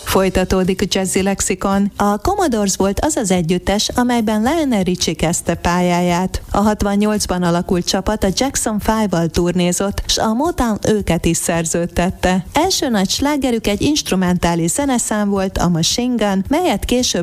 Folytatódik a Jazzy Lexikon. A Commodores volt az az együttes, amelyben Lionel Richie kezdte pályáját. A 68-ban alakult csapat a Jackson 5-val turnézott, s a Motown őket is szerződtette. Első nagy slágerük egy instrumentális zeneszám volt, a Machine Gun, melyet később